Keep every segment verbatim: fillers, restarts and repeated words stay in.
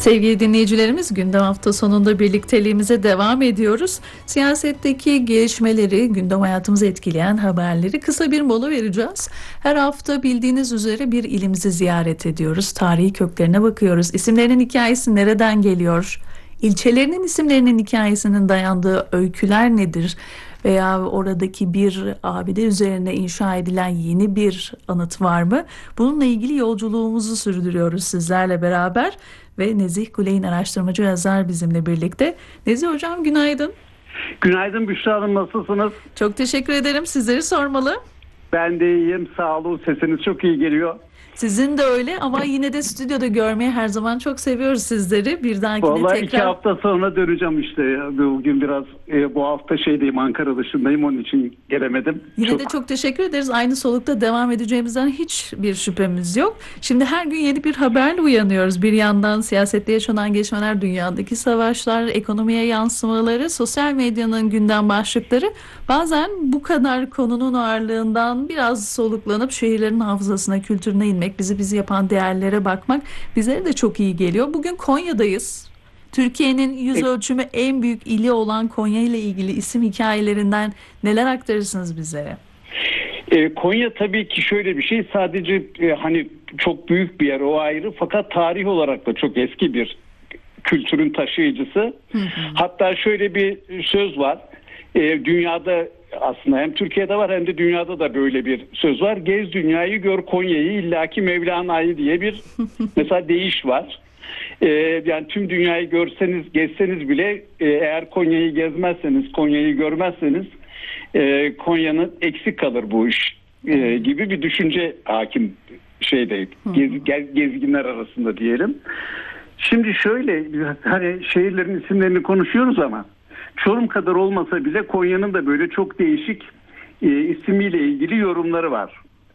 Sevgili dinleyicilerimiz, gündem hafta sonunda birlikteliğimize devam ediyoruz. Siyasetteki gelişmeleri, gündem hayatımızı etkileyen haberleri kısa bir mola vereceğiz. Her hafta bildiğiniz üzere bir ilimizi ziyaret ediyoruz. Tarihi köklerine bakıyoruz. İsimlerinin hikayesi nereden geliyor? İlçelerinin isimlerinin hikayesinin dayandığı öyküler nedir? Veya oradaki bir abide üzerine inşa edilen yeni bir anıt var mı? Bununla ilgili yolculuğumuzu sürdürüyoruz sizlerle beraber ve Nezih Kuley'in araştırmacı yazar bizimle birlikte. Nezih Hocam, günaydın. Günaydın Büşra Hanım, nasılsınız? Çok teşekkür ederim. Sizleri sormalı. Ben de iyiyim, sağ olun. Sesiniz çok iyi geliyor. Sizin de öyle ama yine de stüdyoda görmeyi her zaman çok seviyoruz sizleri. Bir dahakine Vallahi tekrar... iki hafta sonra döneceğim işte. Bugün biraz e, bu hafta şeydeyim, Ankara dışındayım, onun için gelemedim. Yine çok... de çok teşekkür ederiz. Aynı solukta devam edeceğimizden hiçbir şüphemiz yok. Şimdi her gün yeni bir haberle uyanıyoruz. Bir yandan siyasette yaşanan gelişmeler, dünyadaki savaşlar, ekonomiye yansımaları, sosyal medyanın gündem başlıkları. Bazen bu kadar konunun ağırlığından biraz soluklanıp şehirlerin hafızasına, kültürüne inmek, bizi bizi yapan değerlere bakmak bizlere de çok iyi geliyor. Bugün Konya'dayız. Türkiye'nin yüz ölçümü en büyük ili olan Konya ile ilgili isim hikayelerinden neler aktarırsınız bizlere? E, Konya tabii ki şöyle bir şey, sadece e, hani çok büyük bir yer, o ayrı, fakat tarih olarak da çok eski bir kültürün taşıyıcısı. Hı hı. Hatta şöyle bir söz var. E, dünyada aslında hem Türkiye'de var hem de dünyada da böyle bir söz var. Gez dünyayı, gör Konya'yı, illaki Mevlana'yı diye bir mesela deyiş var. Ee, yani tüm dünyayı görseniz, gezseniz bile e, eğer Konya'yı gezmezseniz, Konya'yı görmezseniz e, Konya'nın eksik kalır bu iş e, gibi bir düşünce hakim şeyde gez, gez, gezginler arasında diyelim. Şimdi şöyle, hani şehirlerin isimlerini konuşuyoruz ama Çorum kadar olmasa bile Konya'nın da böyle çok değişik e, ismiyle ilgili yorumları var.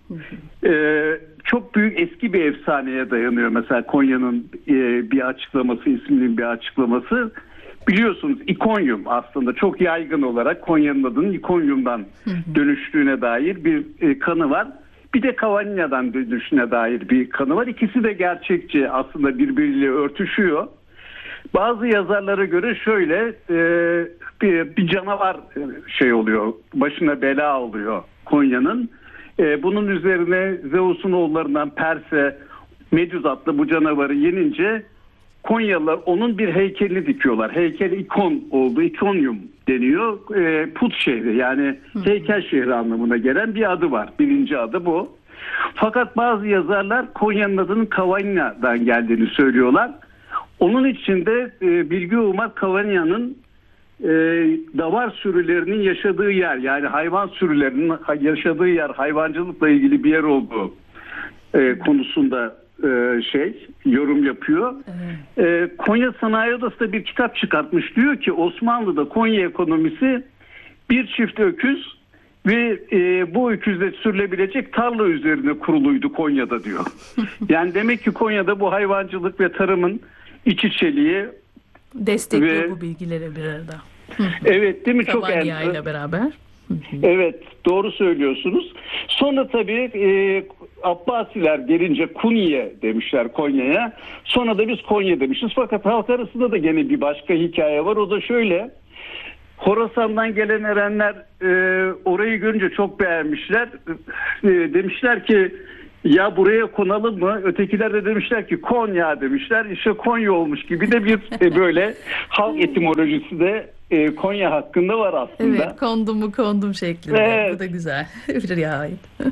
E, çok büyük eski bir efsaneye dayanıyor mesela Konya'nın e, bir açıklaması, isminin bir açıklaması. Biliyorsunuz İkonyum aslında çok yaygın olarak Konya'nın adının İkonyum'dan dönüştüğüne dair bir e, kanı var. Bir de Kavanya'dan dönüşüne dair bir kanı var. İkisi de gerçekçi, aslında birbiriyle örtüşüyor. Bazı yazarlara göre şöyle e, bir, bir canavar şey oluyor, başına bela oluyor Konya'nın. E, bunun üzerine Zeus'un oğullarından Pers'e Medüz adlı bu canavarı yenince Konyalılar onun bir heykelini dikiyorlar. Heykel ikon oldu, İkonyum deniyor. E, put şehri, yani heykel şehri anlamına gelen bir adı var. Birinci adı bu. Fakat bazı yazarlar Konya'nın adının Kavanya'dan geldiğini söylüyorlar. Onun içinde e, Bilge Umar Kavanya'nın e, davar sürülerinin yaşadığı yer, yani hayvan sürülerinin yaşadığı yer, hayvancılıkla ilgili bir yer olduğu e, konusunda e, şey yorum yapıyor. Evet. E, Konya Sanayi Odası da bir kitap çıkartmış, diyor ki Osmanlı'da Konya ekonomisi bir çift öküz ve e, bu öküzle sürülebilecek tarla üzerine kuruluydu Konya'da diyor. Yani demek ki Konya'da bu hayvancılık ve tarımın iç içeliği destekliyor ve, bu bilgileri bir arada. Evet, değil mi? Çok Kavanya ile beraber. Evet, doğru söylüyorsunuz. Sonra tabii e, Abbasiler gelince Kunye demişler Konya'ya. Sonra da biz Konya demişiz. Fakat halk arasında da gene bir başka hikaye var. O da şöyle. Horasan'dan gelen erenler e, orayı görünce çok beğenmişler. E, demişler ki ya buraya konalım mı? Ötekiler de demişler ki Konya demişler. İşte Konya olmuş gibi de bir e, böyle halk etimolojisi de e, Konya hakkında var aslında. Evet, kondum mu kondum şeklinde. Evet. Bu da güzel. ya.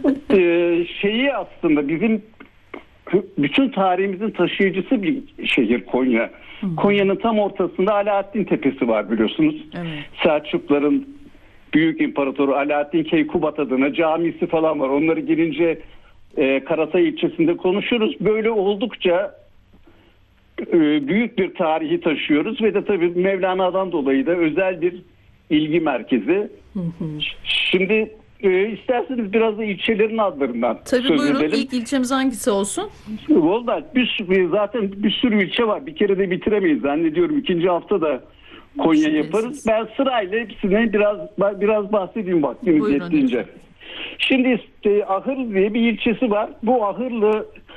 e, şeyi aslında bizim bütün tarihimizin taşıyıcısı bir şehir Konya. Hı. Konya'nın tam ortasında Alaaddin Tepesi var, biliyorsunuz. Evet. Selçukluların büyük imparatoru Alaaddin Keykubat adına camisi falan var. Onları gelince e, Karatay ilçesinde konuşuruz. Böyle oldukça e, büyük bir tarihi taşıyoruz ve de tabii Mevlana'dan dolayı da özel bir ilgi merkezi. Hı hı. Şimdi e, isterseniz biraz da ilçelerin adlarından tabii söz buyurun, edelim. İlk ilçemiz hangisi olsun? Vallahi bir sürü, zaten bir sürü ilçe var. Bir kere de bitiremeyiz zannediyorum. İkinci hafta da Konya Şimdi yaparız. Siz... Ben sırayla hepsine biraz biraz bahsedeyim vaktimiz yettiğince. Şimdi işte Ahırlı diye bir ilçesi var. Bu Ahırlı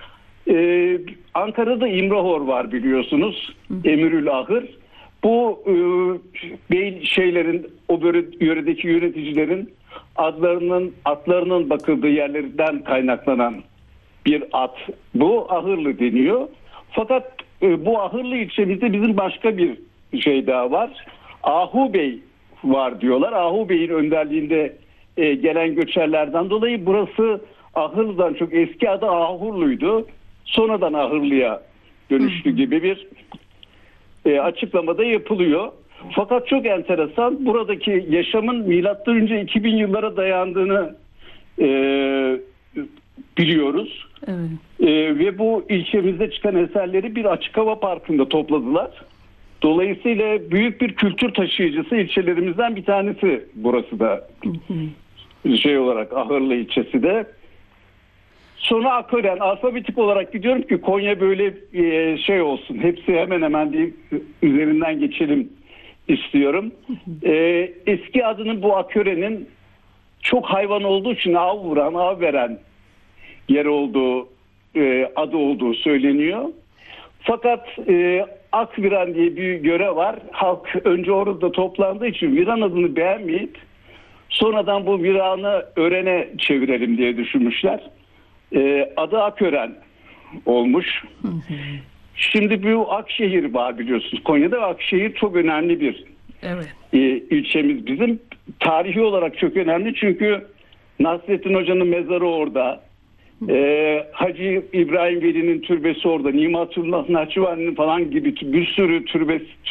Ee, Ankara'da İmrahor var biliyorsunuz. Emirül Ahır. Bu e, bey şeylerin, o böyle yöredeki yöneticilerin adlarının atlarının bakıldığı yerlerden kaynaklanan bir at. Bu Ahırlı deniyor. Fakat e, bu Ahırlı ilçemizde bizim başka bir şey daha var. Ahu Bey var diyorlar. Ahu Bey'in önderliğinde e, gelen göçerlerden dolayı burası Ahırlı'dan çok eski adı Ahurlu'ydu. Sonradan Ahırlı'ya dönüştü gibi bir e, açıklamada yapılıyor. Fakat çok enteresan, buradaki yaşamın milattan önce iki bin yıllara dayandığını e, biliyoruz. Evet. E, ve bu ilçemizde çıkan eserleri bir açık hava parkında topladılar. Dolayısıyla büyük bir kültür taşıyıcısı ilçelerimizden bir tanesi burası da. Şey olarak Ahırlı ilçesi de. Sonra Akören, alfabetik olarak gidiyorum ki Konya böyle e, şey olsun. Hepsi hemen hemen bir üzerinden geçelim istiyorum. E, eski adının bu Akören'in çok hayvan olduğu için av vuran, av veren yer olduğu, e, adı olduğu söyleniyor. Fakat e, Akviran diye bir yöre var. Halk önce orada toplandığı için Viran adını beğenmeyip sonradan bu Viran'ı Ören'e çevirelim diye düşünmüşler. E, adı Akören olmuş. Hı hı. Şimdi bu Akşehir var biliyorsunuz. Konya'da Akşehir çok önemli bir evet. e, ilçemiz bizim. Tarihi olarak çok önemli çünkü Nasrettin Hoca'nın mezarı orada. E, Hacı İbrahim Veli'nin türbesi orada. Nimatullah Nahçıvani'nin falan gibi bir sürü türbesi